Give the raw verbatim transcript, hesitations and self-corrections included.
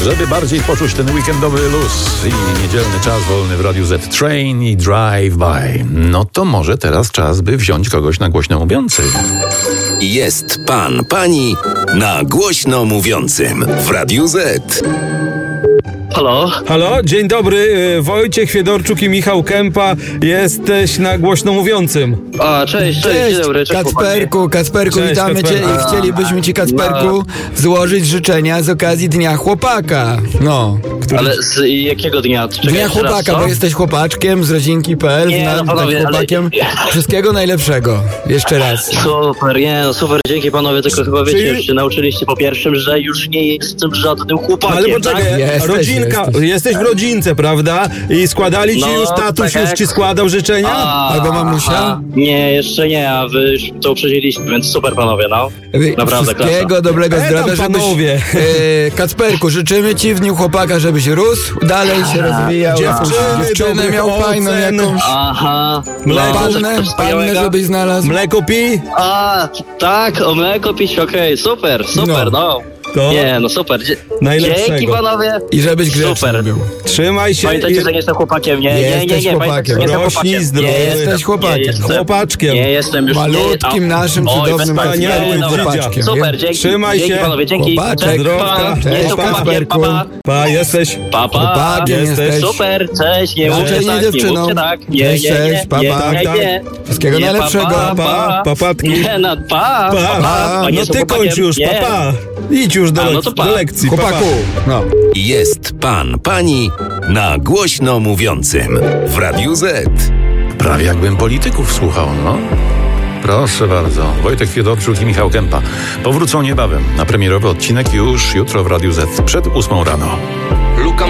Żeby bardziej poczuć ten weekendowy luz i niedzielny czas wolny w Radiu Z, Train i Drive By, no to może teraz czas, by wziąć kogoś na głośno mówiący. Jest pan, pani na głośno mówiącym w Radiu Z. Halo? Halo, dzień dobry, Wojciech Fiedorczuk i Michał Kępa. Jesteś na głośno mówiącym. A, cześć, cześć, Cześć, dzień dobry, cześć Kacperku, Kacperku, Cześć, witamy Kacperku. Cię i chcielibyśmy Ci, Kacperku, złożyć życzenia z okazji Dnia Chłopaka. No, chłopaki. Ale z jakiego dnia? Czekaj, Dnia jeszcze raz, Chłopaka, co? bo jesteś chłopaczkiem z rodzinki kropka pe el, Nie, zna, no panowie, zna chłopakiem. ale- Wszystkiego najlepszego. Jeszcze raz. Super, nie no super, dzięki panowie, tylko chyba wiecie, Czyli- już się nauczyliście po pierwszym, że już nie jestem żadnym chłopakiem, Ale poczekaj, tak? Jesteś, rodzinka, jesteś. jesteś w rodzince, prawda? I składali ci No, już, tatuś tak już jak- ci składał życzenia? A, Albo mamusia? a, Nie, jeszcze nie, a wy już to uprzedziliście, więc super panowie, no. Naprawdę, Wszystkiego klasa. dobrego E, tam zdrowia, żebyś... panowie. E, Kacperku, życzymy Ci w Dniu Chłopaka, żebyś rósł, dalej się rozwijał. Dziewczyny, jakąś dziewczynę dobrych miał fajną ocen. jakąś. Aha, Mleko, no, Pannę, coś pannę, wspaniałego. żebyś znalazł. Mleko pi? A, tak, o mleko pić, okej, super, super, no. To Nie, no super. Dzie- najlepszego. Dzięki panowie. I żebyś grzeczny Super. był. Trzymaj się Pamiętajcie, i że nie jestem chłopakiem. Nie, nie, nie, Jesteś nie. Pamiętajcie, że nie jestem chłopakiem. chłopakiem. Rośnij Nie zdrowy. jestem, Jesteś chłopakiem. Nie jestem, Chłopaczkiem. nie jestem już. Malutkim nie, naszym Oj, cudownym bez Kacperkiem, paniaki, no. chłopaczkiem. Super, dzięki. Trzymaj dzięki się. panowie, dzięki. Chłopaczek. Cześć, Zdrowka. pa. Nie Cześć, jestem chłopakiem, Kacperku. papa. Pa, jesteś. Papa. Chłopakiem Jesteś. jesteś. Super, cześć, nie Cześć, mówcie nie tak, nie dziewczyną. mówcie tak. Nie, Cześć, nie, nie, cześć, papa. nie, Tak, nie, nie. Wszystkiego Nie, najlepszego. papa, Pa, papatki. Nie, no, pa, Pa. pa. No Nie jestem ty kończ chłopakiem. już, Nie. papa. Idź już do, A, no lek- to pa. do lekcji, Chłopaku. papa. No. Jest pan, pani na głośno mówiącym w Radiu Z. Prawie jakbym polityków słuchał, no. Proszę bardzo, Wojtek Fiedorczuk i Michał Kępa powrócą niebawem na premierowy odcinek już jutro w Radiu Z przed ósmą rano.